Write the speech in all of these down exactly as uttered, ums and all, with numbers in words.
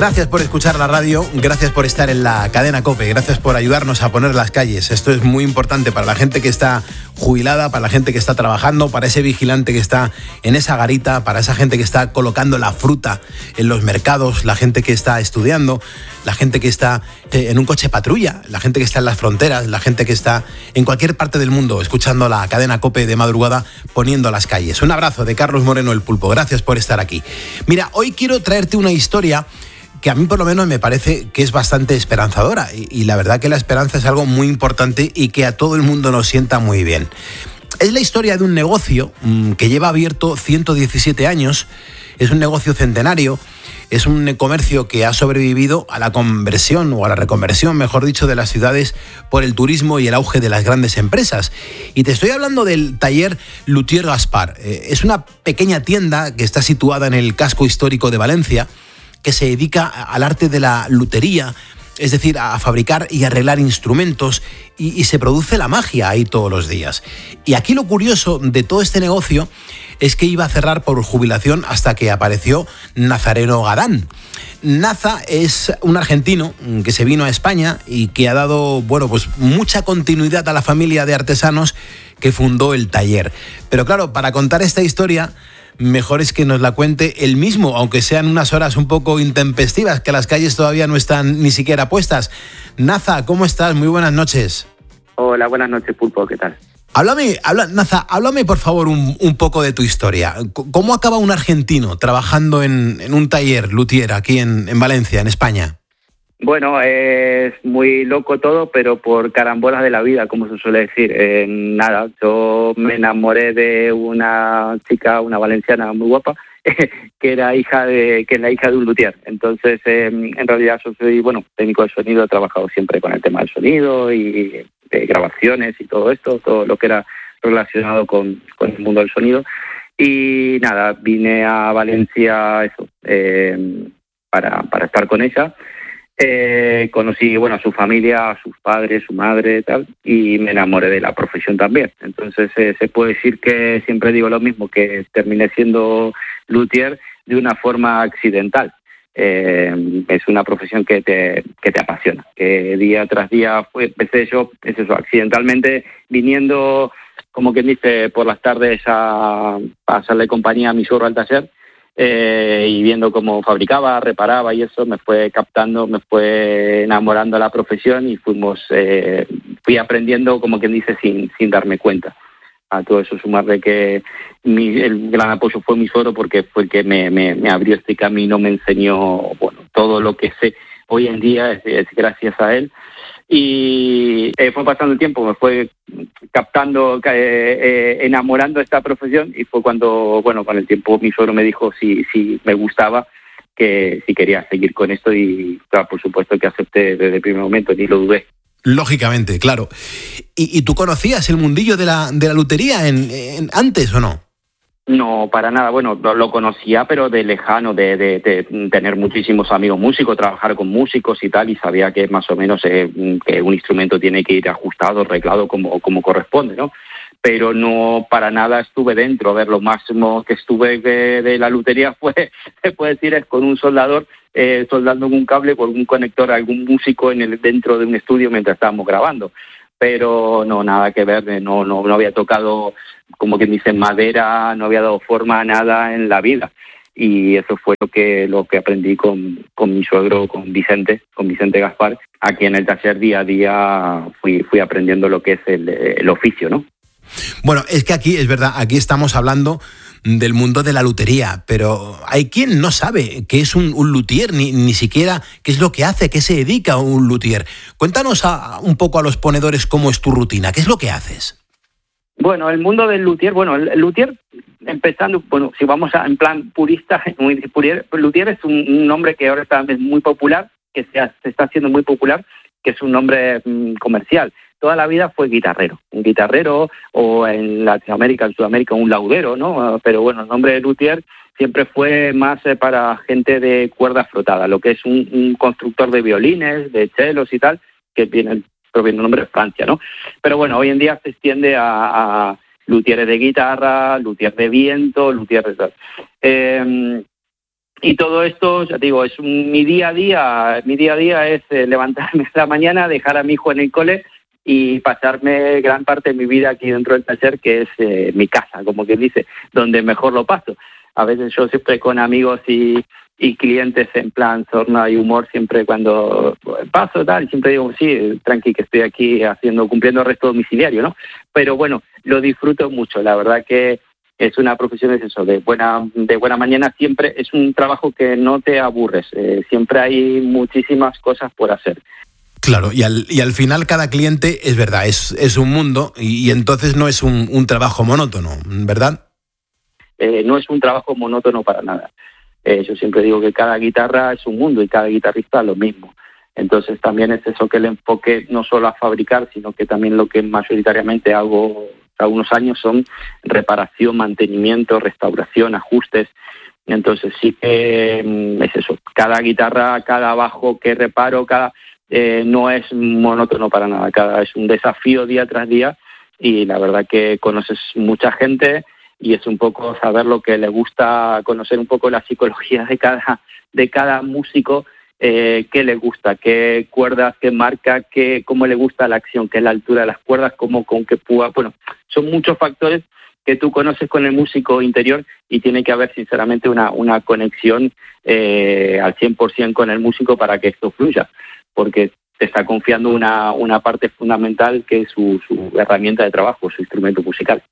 Gracias por escuchar la radio, gracias por estar en la cadena COPE, gracias por ayudarnos a poner las calles. Esto es muy importante para la gente que está jubilada, para la gente que está trabajando, para ese vigilante que está en esa garita, para esa gente que está colocando la fruta en los mercados, la gente que está estudiando, la gente que está en un coche patrulla, la gente que está en las fronteras, la gente que está en cualquier parte del mundo escuchando la cadena COPE de madrugada, poniendo las calles. Un abrazo de Carlos Moreno el Pulpo, gracias por estar aquí. Mira, hoy quiero traerte una historia que a mí por lo menos me parece que es bastante esperanzadora y, y la verdad que la esperanza es algo muy importante y que a todo el mundo nos sienta muy bien. Es la historia de un negocio mmm, que lleva abierto ciento diecisiete años, es un negocio centenario, es un comercio que ha sobrevivido a la conversión o a la reconversión, mejor dicho, de las ciudades por el turismo y el auge de las grandes empresas. Y te estoy hablando del taller Luthier Gaspar. Eh, es una pequeña tienda que está situada en el casco histórico de Valencia, que se dedica al arte de la lutería, es decir, a fabricar y arreglar instrumentos, y, y se produce la magia ahí todos los días. Y aquí lo curioso de todo este negocio es que iba a cerrar por jubilación hasta que apareció Nazareno Gadán. Naza es un argentino que se vino a España y que ha dado, bueno, pues mucha continuidad a la familia de artesanos que fundó el taller. Pero claro, para contar esta historia, mejor es que nos la cuente él mismo, aunque sean unas horas un poco intempestivas, que las calles todavía no están ni siquiera puestas. Naza, ¿cómo estás? Muy buenas noches. Hola, buenas noches, Pulpo, ¿qué tal? Háblame, habla, Naza, háblame por favor un, un poco de tu historia. ¿Cómo acaba un argentino trabajando en, en un taller luthier aquí en, en Valencia, en España? Bueno, es muy loco todo, pero por carambolas de la vida, como se suele decir. Eh, nada, yo me enamoré de una chica, una valenciana muy guapa, que era hija de, que es la hija de un luthier. Entonces, eh, en realidad yo soy, bueno, técnico de sonido, he trabajado siempre con el tema del sonido y de grabaciones y todo esto, todo lo que era relacionado con, con el mundo del sonido. Y nada, vine a Valencia eso, eh, para, para estar con ella. Eh, conocí, bueno, a su familia, a sus padres, su madre, tal, y me enamoré de la profesión también. Entonces eh, se puede decir que siempre digo lo mismo, que terminé siendo luthier de una forma accidental. Eh, es una profesión que te que te apasiona, que día tras día fue, empecé yo, es eso, accidentalmente viniendo, como quien dice, por las tardes a, a hacerle compañía a mi suegro al taller. Eh, y viendo cómo fabricaba, reparaba y eso me fue captando, me fue enamorando de la profesión y fuimos, eh, fui aprendiendo, como quien dice, sin, sin darme cuenta. A todo eso sumarle que mi, el gran apoyo fue mi suegro, porque fue el que me, me, me abrió este camino, me enseñó, bueno, todo lo que sé hoy en día es, es gracias a él. Y eh, fue pasando el tiempo, me fue captando, eh, eh, enamorando de esta profesión, y fue cuando, bueno, con el tiempo mi suegro me dijo si, si me gustaba, que si quería seguir con esto, y claro, por supuesto que acepté desde el primer momento, ni lo dudé. Lógicamente, claro. ¿Y, y tú conocías el mundillo de la, de la lutería en, en, antes o no? No, para nada. Bueno, lo, lo conocía, pero de lejano, de, de, de tener muchísimos amigos músicos, trabajar con músicos y tal, y sabía que más o menos eh, que un instrumento tiene que ir ajustado, arreglado como, como corresponde, ¿no? Pero no para nada estuve dentro. A ver, lo máximo que estuve de, de la lutería fue, se puede decir, es con un soldador, eh, soldando un cable con un conector a algún músico en el, dentro de un estudio mientras estábamos grabando. Pero no, nada que ver, no, no, no había tocado, como quien dice, madera, no había dado forma a nada en la vida. Y eso fue lo que lo que aprendí con, con mi suegro, con Vicente, con Vicente Gaspar. Aquí en el taller día a día fui, fui aprendiendo lo que es el, el oficio, ¿no? Bueno, es que aquí, es verdad, aquí estamos hablando del mundo de la lutería, pero hay quien no sabe qué es un, un luthier, ni, ni siquiera qué es lo que hace, qué se dedica un luthier. Cuéntanos a, un poco a los ponedores cómo es tu rutina, ¿qué es lo que haces? Bueno, el mundo del luthier, bueno, el, el luthier, empezando, bueno, si vamos a, en plan purista, muy purista, luthier es un, un nombre que ahora está muy popular, que se, ha, se está haciendo muy popular, que es un nombre mmm, comercial. Toda la vida fue guitarrero, un guitarrero, o en Latinoamérica, en Sudamérica, un laudero, ¿no? Pero bueno, el nombre de luthier siempre fue más eh, para gente de cuerda frotada, lo que es un, un constructor de violines, de chelos y tal, que viene, proviene el nombre de Francia, ¿no? Pero bueno, hoy en día se extiende a, a luthieres de guitarra, luthier de viento, luthier de tal. Eh, Y todo esto, ya te digo, es un, mi día a día, mi día a día es eh, levantarme a la mañana, dejar a mi hijo en el cole y pasarme gran parte de mi vida aquí dentro del taller, que es eh, mi casa, como quien dice, donde mejor lo paso. A veces yo siempre con amigos y, y clientes en plan sorna y humor, siempre cuando paso tal, siempre digo, sí, tranqui, que estoy aquí haciendo, cumpliendo arresto domiciliario, ¿no? Pero bueno, lo disfruto mucho, la verdad que es una profesión, es eso, de buena, de buena mañana, siempre es un trabajo que no te aburres, eh, siempre hay muchísimas cosas por hacer. Claro, y al, y al final cada cliente, es verdad, es, es un mundo y, y entonces no es un, un trabajo monótono, ¿verdad? Eh, no es un trabajo monótono para nada. Eh, yo siempre digo que cada guitarra es un mundo y cada guitarrista lo mismo. Entonces también es eso, que el enfoque no solo a fabricar, sino que también lo que mayoritariamente hago algunos años son reparación, mantenimiento, restauración, ajustes. Entonces sí que es eso, cada guitarra, cada bajo que reparo, cada eh, no es monótono para nada, cada es un desafío día tras día y la verdad que conoces mucha gente y es un poco saber lo que le gusta, conocer un poco la psicología de cada, de cada músico, eh, qué le gusta, qué cuerdas, qué marca, qué, cómo le gusta la acción, qué es la altura de las cuerdas, cómo, con qué púa. Bueno, son muchos factores que tú conoces con el músico interior y tiene que haber sinceramente una, una conexión eh, al cien por ciento con el músico para que esto fluya, porque te está confiando una, una parte fundamental que es su, su herramienta de trabajo, su instrumento musical.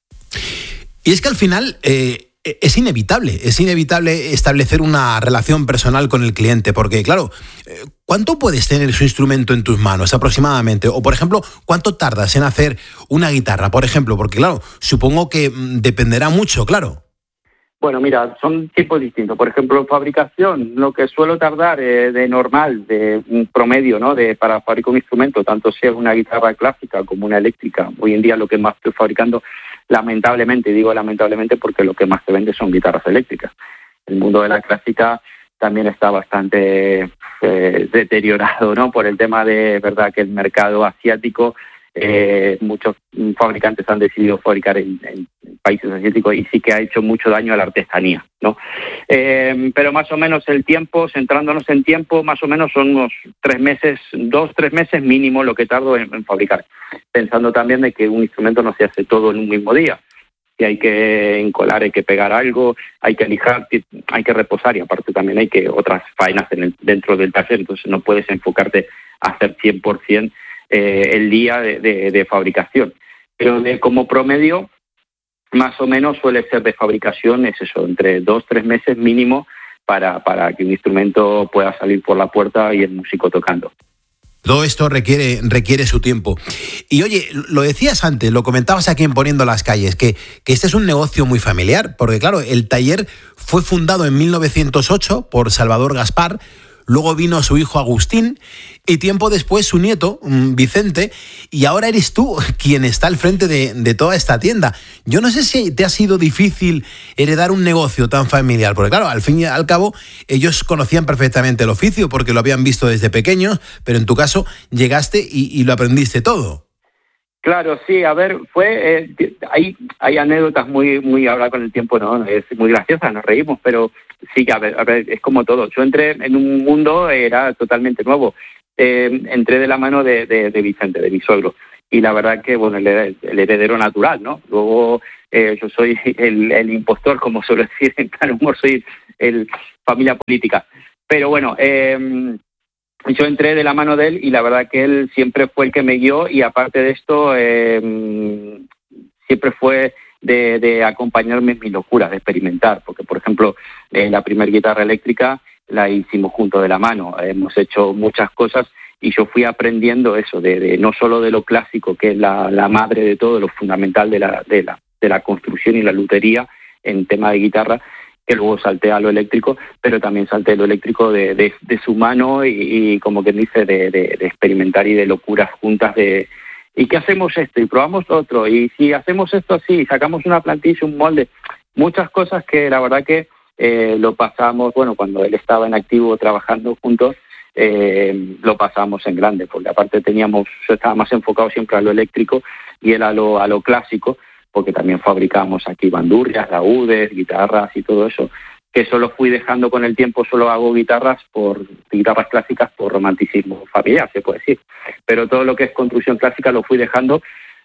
Y es que al final eh, es inevitable, es inevitable establecer una relación personal con el cliente, porque claro, ¿cuánto puedes tener su instrumento en tus manos aproximadamente? O por ejemplo, ¿cuánto tardas en hacer una guitarra, por ejemplo? Porque claro, supongo que dependerá mucho, claro. Bueno, mira, son tiempos distintos. Por ejemplo, en fabricación, lo que suelo tardar eh, de normal, de un promedio, ¿no? De para fabricar un instrumento, tanto sea una guitarra clásica como una eléctrica. Hoy en día lo que más estoy fabricando, lamentablemente, digo lamentablemente porque lo que más se vende son guitarras eléctricas. El mundo de la clásica también está bastante eh, deteriorado, ¿no? Por el tema de, verdad, que el mercado asiático, eh, muchos fabricantes han decidido fabricar en, en países asiáticos y sí que ha hecho mucho daño a la artesanía, ¿no? Eh, pero más o menos el tiempo, centrándonos en tiempo, más o menos son unos tres meses, dos, tres meses mínimo lo que tardo en, en fabricar. Pensando también de que un instrumento no se hace todo en un mismo día. Si hay que encolar, hay que pegar algo, hay que lijar, hay que reposar y aparte también hay que otras faenas en el, dentro del taller, entonces no puedes enfocarte a hacer cien por ciento eh, el día de, de, de fabricación. Pero de, como promedio, más o menos suele ser de fabricación, es eso, entre dos, tres meses mínimo para, para que un instrumento pueda salir por la puerta y el músico tocando. Todo esto requiere, requiere su tiempo. Y oye, lo decías antes, lo comentabas aquí en Poniendo las Calles, que, que este es un negocio muy familiar, porque claro, el taller fue fundado en mil novecientos ocho por Salvador Gaspar, luego vino su hijo Agustín y tiempo después su nieto, Vicente, y ahora eres tú quien está al frente de, de toda esta tienda. Yo no sé si te ha sido difícil heredar un negocio tan familiar, porque claro, al fin y al cabo ellos conocían perfectamente el oficio porque lo habían visto desde pequeños, pero en tu caso llegaste y, y lo aprendiste todo. Claro, sí, a ver, fue eh, hay hay anécdotas muy muy ahora con el tiempo, no, es muy graciosa, nos reímos, pero sí, a ver, a ver, es como todo. Yo entré en un mundo era totalmente nuevo. Eh, entré de la mano de, de, de Vicente, de mi suegro, y la verdad que bueno, el, el heredero natural, ¿no? Luego eh, yo soy el, el impostor, como suelo decir en plan humor, soy el familia política, pero bueno. Eh, Yo entré de la mano de él y la verdad que él siempre fue el que me guió y aparte de esto eh, siempre fue de, de acompañarme en mis locuras, de experimentar, porque por ejemplo eh, la primera guitarra eléctrica la hicimos junto de la mano, hemos hecho muchas cosas y yo fui aprendiendo eso, de, de no solo de lo clásico, que es la, la madre de todo, lo fundamental de la, de, la, de la construcción y la lutería en tema de guitarra, que luego salté a lo eléctrico, pero también salté a lo eléctrico de, de, de su mano y, y como quien dice, de, de, de experimentar y de locuras juntas de ¿y qué hacemos esto? Y probamos otro, y si hacemos esto así, sacamos una plantilla, un molde, muchas cosas que la verdad que eh, lo pasamos, bueno, cuando él estaba en activo trabajando juntos, eh, lo pasamos en grande, porque aparte teníamos, yo estaba más enfocado siempre a lo eléctrico y él a lo, a lo clásico, porque también fabricamos aquí bandurrias, laúdes, guitarras y todo eso. que solo fui dejando con el tiempo, solo hago guitarras por guitarras clásicas por romanticismo familiar, se puede decir. Pero todo lo que es construcción clásica lo fui dejando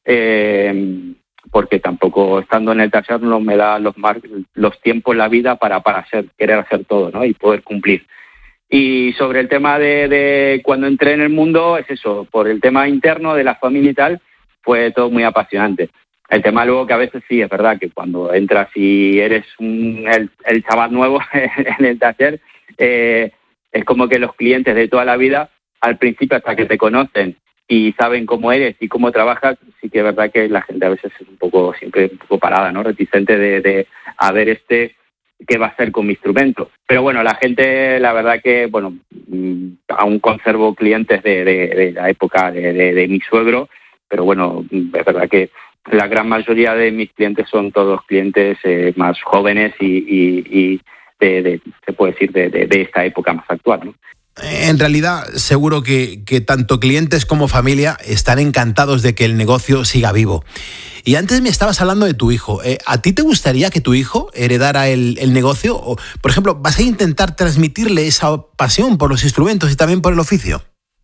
eh, porque tampoco estando en el taller no me da los mar los tiempos en la vida para, para hacer, querer hacer todo, ¿no? Y poder cumplir. Y sobre el tema de, de cuando entré en el mundo, es eso, por el tema interno de la familia y tal, fue todo muy apasionante. El tema luego que a veces sí, es verdad que cuando entras y eres un, el, el chaval nuevo en el taller, eh, es como que los clientes de toda la vida, al principio hasta que te conocen y saben cómo eres y cómo trabajas, sí que es verdad que la gente a veces es un poco, siempre un poco parada, ¿no? Reticente de, de a ver este qué va a hacer con mi instrumento. Pero bueno, la gente, la verdad que, bueno, aún conservo clientes de, de, de la época de, de, de mi suegro, pero bueno, es verdad que la gran mayoría de mis clientes son todos clientes eh, más jóvenes y, y, y de, de, se puede decir, de, de, de esta época más actual, ¿no? En realidad, seguro que, que tanto clientes como familia están encantados de que el negocio siga vivo. Y antes me estabas hablando de tu hijo. Eh, ¿A ti te gustaría que tu hijo heredara el, el negocio? O, por ejemplo, ¿vas a intentar transmitirle esa pasión por los instrumentos y también por el oficio?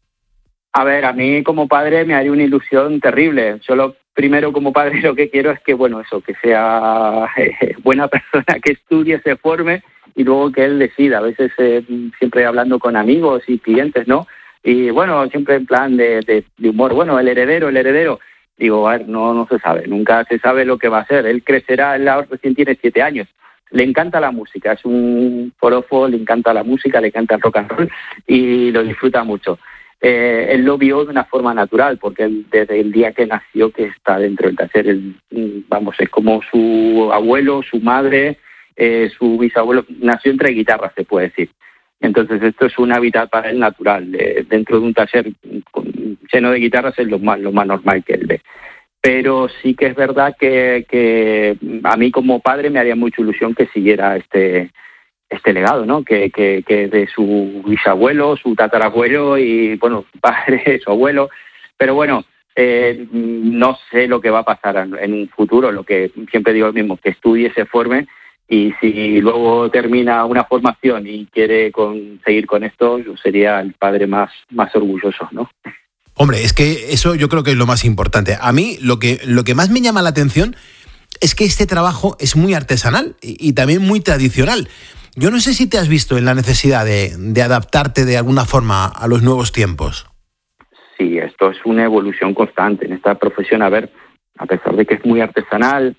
A ver, a mí como padre me haría una ilusión terrible. Yo lo primero como padre lo que quiero es que, bueno, eso, que sea eh, buena persona, que estudie, se forme y luego que él decida. A veces eh, siempre hablando con amigos y clientes, ¿no? Y bueno, siempre en plan de, de, de humor, bueno, el heredero, el heredero. Digo, a ver, no, no se sabe, nunca se sabe lo que va a ser. Él crecerá, él ahora recién tiene siete años. Le encanta la música, es un forofo, le encanta la música, le encanta el rock and roll y lo disfruta mucho. Eh, él lo vio de una forma natural, porque él, desde el día que nació, que está dentro del taller, él, vamos, es como su abuelo, su madre, eh, su bisabuelo, nació entre guitarras, se puede decir. Entonces esto es un hábitat para él natural. Eh, dentro de un taller con, lleno de guitarras es lo más, lo más normal que él ve. Pero sí que es verdad que, que a mí como padre me haría mucha ilusión que siguiera este... este legado, ¿no? Que, que, que de su bisabuelo, su tatarabuelo y, bueno, su padre, su abuelo. Pero bueno, eh, no sé lo que va a pasar en un futuro, lo que siempre digo lo mismo, que estudie, se forme y si luego termina una formación y quiere con, seguir con esto, yo sería el padre más, más orgulloso, ¿no? Hombre, es que eso yo creo que es lo más importante. A mí lo que, lo que más me llama la atención es que este trabajo es muy artesanal y, y también muy tradicional. Yo no sé si te has visto en la necesidad de, de adaptarte de alguna forma a los nuevos tiempos. Sí, esto es una evolución constante en esta profesión. A ver, a pesar de que es muy artesanal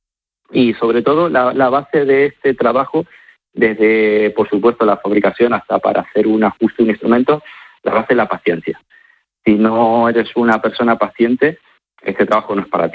y sobre todo la, la base de este trabajo, desde por supuesto la fabricación hasta para hacer un ajuste, un instrumento, la base es la paciencia. Si no eres una persona paciente, este trabajo no es para ti,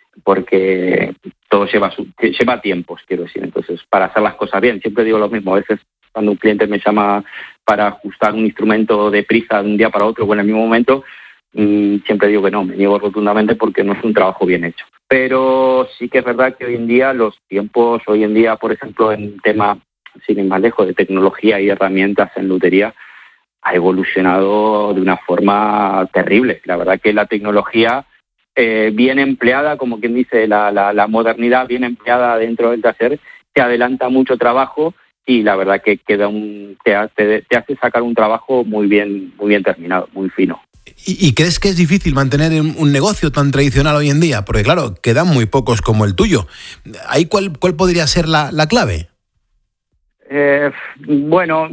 porque todo lleva su, lleva tiempos, quiero decir. Entonces, para hacer las cosas bien, siempre digo lo mismo. A veces cuando un cliente me llama para ajustar un instrumento deprisa de un día para otro o en el mismo momento, mmm, siempre digo que no, me niego rotundamente porque no es un trabajo bien hecho. Pero sí que es verdad que hoy en día los tiempos, hoy en día, por ejemplo, en tema, sin ir más lejos, de tecnología y herramientas en lutería, ha evolucionado de una forma terrible. La verdad que la tecnología eh, bien empleada, como quien dice, la, la, la modernidad bien empleada dentro del taller, te adelanta mucho trabajo y la verdad que queda un, te, te, te hace sacar un trabajo muy bien, muy bien terminado, muy fino. ¿Y, ¿Y crees que es difícil mantener un negocio tan tradicional hoy en día? Porque claro, quedan muy pocos como el tuyo. ¿Ahí cuál, cuál podría ser la, la clave? Eh, bueno...